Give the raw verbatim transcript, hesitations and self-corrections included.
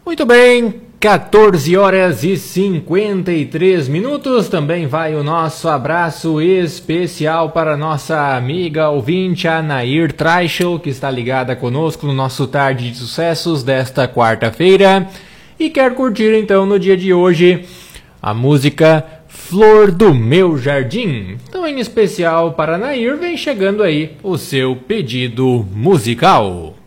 Muito bem, quatorze horas e cinquenta e três minutos. Também vai o nosso abraço especial para nossa amiga ouvinte, a Nair Treichel, que está ligada conosco no nosso Tarde de Sucessos desta quarta-feira e quer curtir então no dia de hoje a música Flor do Meu Jardim. Então, em especial para a Nair, vem chegando aí o seu pedido musical.